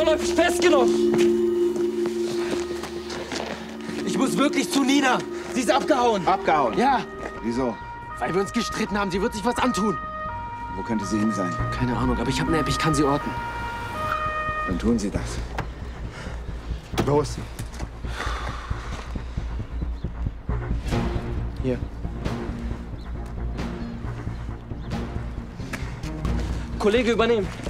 vorläufig festgenommen. Ich muss wirklich zu Nina. Sie ist abgehauen. Abgehauen? Ja. Wieso? Weil wir uns gestritten haben. Sie wird sich was antun. Wo könnte sie hin sein? Keine Ahnung, aber ich habe eine App. Ich kann sie orten. Dann tun Sie das. Los. Hier. Kollege, übernehmen.